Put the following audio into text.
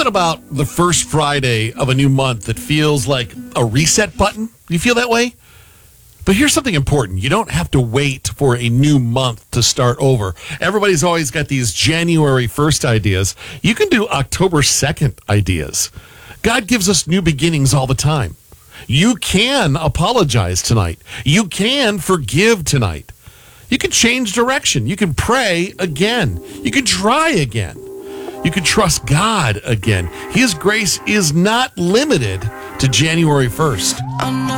something about the first Friday of a new month that feels like a reset button. Do you feel that way? But here's something important. You don't have to wait for a new month to start over. Everybody's always got these January 1st ideas. You can do October 2nd ideas. God gives us new beginnings all the time. You can apologize tonight. You can forgive tonight. You can change direction. You can pray again. You can try again. You can trust God again. His grace is not limited to January 1st.